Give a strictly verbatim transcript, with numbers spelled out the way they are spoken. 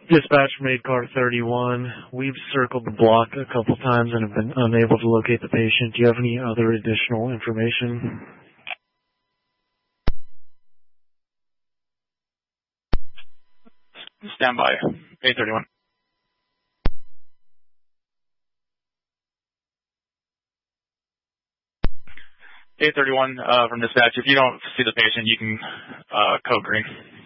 Dispatch from aid car thirty-one. We've circled the block a couple times and have been unable to locate the patient. Do you have any other additional information? Stand by. aid thirty-one. aid thirty-one uh, from dispatch. If you don't see the patient, you can uh, code green.